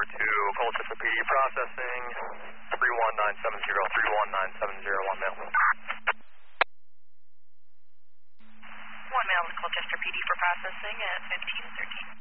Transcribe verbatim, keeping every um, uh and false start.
to Colchester P D processing, three one nine seven zero, three one nine seven zero, one male. One male to Colchester P D for processing at fifteen thirteen.